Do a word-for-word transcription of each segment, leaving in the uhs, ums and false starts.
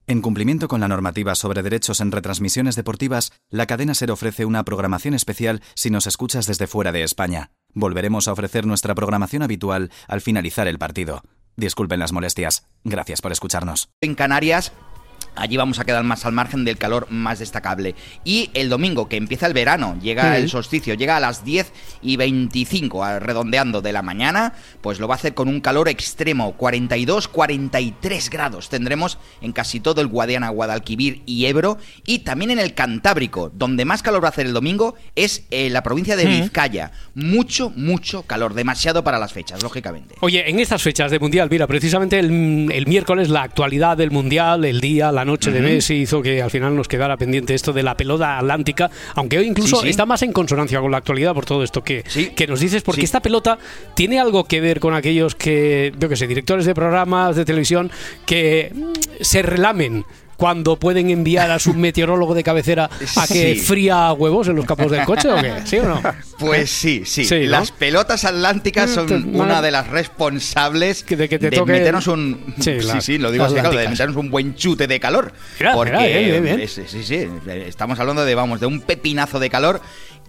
En cumplimiento con la normativa sobre derechos en retransmisiones deportivas, la cadena SER ofrece una programación especial si nos escuchas desde fuera de España. Volveremos a ofrecer nuestra programación habitual al finalizar el partido. Disculpen las molestias. Gracias por escucharnos. En Canarias, allí vamos a quedar más al margen del calor más destacable. Y el domingo, que empieza el verano, llega sí. el solsticio, llega a las diez y veinticinco, redondeando de la mañana, pues lo va a hacer con un calor extremo, cuarenta y dos, cuarenta y tres grados. Tendremos en casi todo el Guadiana, Guadalquivir y Ebro, y también en el Cantábrico, donde más calor va a hacer el domingo es en la provincia de Vizcaya. Mucho, mucho calor, demasiado para las fechas, lógicamente. Oye, en estas fechas de Mundial, mira, precisamente el, el miércoles la actualidad del Mundial, el día, la noche de Messi hizo que al final nos quedara pendiente esto de la pelota atlántica, aunque hoy incluso sí, sí. está más en consonancia con la actualidad por todo esto que, sí. que nos dices, porque sí. esta pelota tiene algo que ver con aquellos que, yo que sé, directores de programas de televisión que se relamen cuando pueden enviar a su meteorólogo de cabecera a que sí. fría huevos en los capós del coche, ¿o qué? ¿Sí o no? Pues sí, sí. sí ¿no? Las pelotas atlánticas son te, una de las responsables de, que te de toque... meternos un... Sí, sí, sí, lo digo así, claro, de meternos un buen chute de calor. Mira, porque mira, bien, bien. Es, sí, sí, estamos hablando de, vamos, de un pepinazo de calor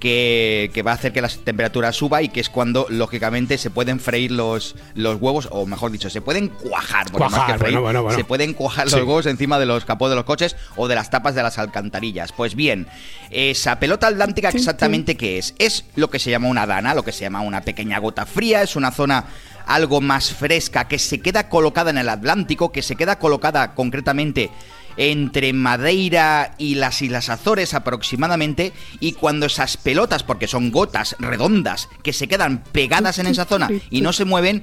que, que va a hacer que la temperatura suba y que es cuando, lógicamente, se pueden freír los, los huevos, o mejor dicho, se pueden cuajar, porque cuajar, más que freír, bueno, bueno, bueno. se pueden cuajar sí. los huevos encima de los capós de los coches o de las tapas de las alcantarillas. Pues bien, esa pelota atlántica, ¿exactamente qué es? Es lo que se llama una dana, lo que se llama una pequeña gota fría, es una zona algo más fresca que se queda colocada en el Atlántico, que se queda colocada concretamente entre Madeira y las Islas Azores aproximadamente, y cuando esas pelotas, porque son gotas redondas que se quedan pegadas en esa zona y no se mueven,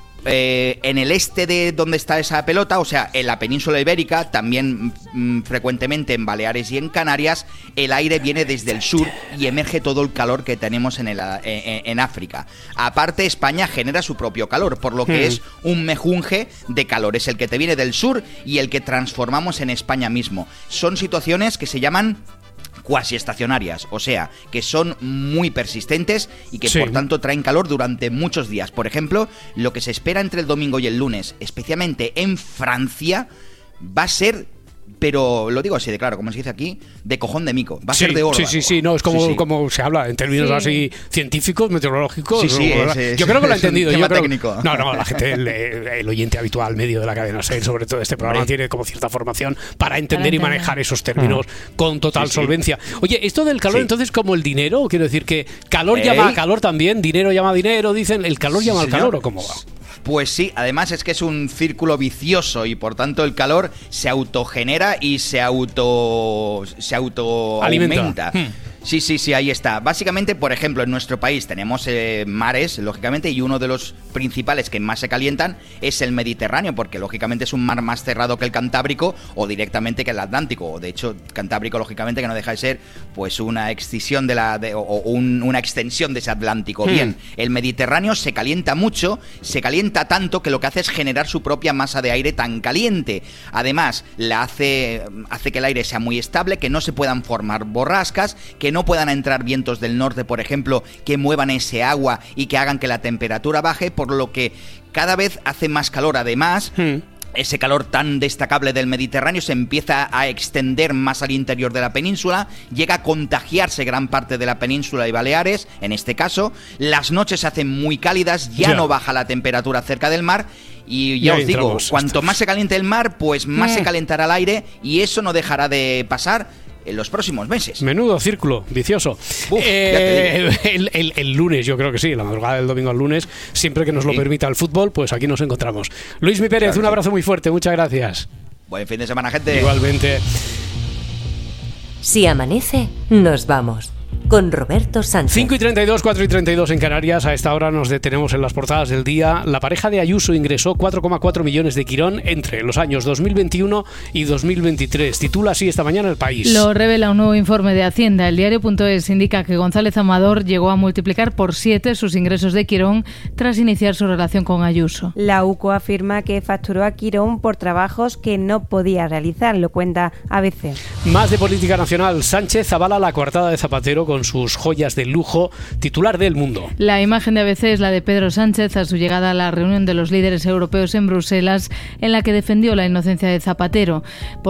Eh, en el este de donde está esa pelota, o sea, en la península ibérica, también mm, frecuentemente en Baleares y en Canarias, el aire viene desde el sur y emerge todo el calor que tenemos en, el, en, en África. Aparte, España genera su propio calor, por lo que hmm. es un mejunje de calor. Es el que te viene del sur y el que transformamos en España mismo. Son situaciones que se llaman cuasi estacionarias, o sea, que son muy persistentes y que sí. por tanto traen calor durante muchos días. Por ejemplo, lo que se espera entre el domingo y el lunes, especialmente en Francia, va a ser, pero lo digo así de claro, como se dice aquí, de cojón de mico, va a sí, ser de oro. Sí, sí, sí, no, es como, sí, sí. como se habla en términos sí. así científicos, meteorológicos. Sí, sí, es, es, yo creo que lo he entendido. Yo creo, técnico. No, no, la gente, el, el oyente habitual medio de la cadena SER, sobre todo este programa, tiene como cierta formación para entender para y manejar esos términos uh-huh. con total sí, solvencia. Sí. Oye, esto del calor, sí. entonces, como el dinero, quiero decir que calor ¿Eh? llama a calor también, dinero llama a dinero, dicen, ¿el calor sí, llama al calor o cómo va? Pues sí, además es que es un círculo vicioso y por tanto el calor se autogenera y se auto se auto aumenta. Hmm. Sí, sí, sí, ahí está. Básicamente, por ejemplo, en nuestro país tenemos eh, mares, lógicamente, y uno de los principales que más se calientan es el Mediterráneo, porque lógicamente es un mar más cerrado que el Cantábrico o directamente que el Atlántico. O de hecho, Cantábrico, lógicamente, que no deja de ser pues una excisión de la de, o, o un, una extensión de ese Atlántico. Hmm. Bien, el Mediterráneo se calienta mucho, se calienta tanto que lo que hace es generar su propia masa de aire tan caliente. Además, la hace, hace que el aire sea muy estable, que no se puedan formar borrascas, que no puedan entrar vientos del norte, por ejemplo, que muevan ese agua y que hagan que la temperatura baje, por lo que cada vez hace más calor. Además, hmm. ese calor tan destacable del Mediterráneo se empieza a extender más al interior de la península, llega a contagiarse gran parte de la península y Baleares, en este caso. Las noches se hacen muy cálidas, ya, ya. no baja la temperatura cerca del mar. Y ya, ya os digo, cuanto más se caliente el mar, pues más mm. se calentará el aire, y eso no dejará de pasar en los próximos meses. Menudo círculo vicioso. Uf, eh, el, el, el lunes, yo creo que sí, la madrugada del domingo al lunes, siempre que nos lo sí. permita el fútbol, pues aquí nos encontramos. Luis Mi Pérez, claro un abrazo sí. muy fuerte, muchas gracias. Buen fin de semana, gente. Igualmente. Si amanece, nos vamos. Con Roberto Sánchez. cinco y treinta y dos, cuatro y treinta y dos en Canarias. A esta hora nos detenemos en las portadas del día. La pareja de Ayuso ingresó cuatro coma cuatro millones de Quirón entre los años dos mil veintiuno y dos mil veintitrés. Titula así esta mañana El País. Lo revela un nuevo informe de Hacienda. El diario.es indica que González Amador llegó a multiplicar por siete sus ingresos de Quirón tras iniciar su relación con Ayuso. La U C O afirma que facturó a Quirón por trabajos que no podía realizar, lo cuenta A B C. Más de política nacional. Sánchez avala la coartada de Zapatero con sus joyas de lujo, titular de El Mundo. La imagen de A B C es la de Pedro Sánchez a su llegada a la reunión de los líderes europeos en Bruselas, en la que defendió la inocencia de Zapatero.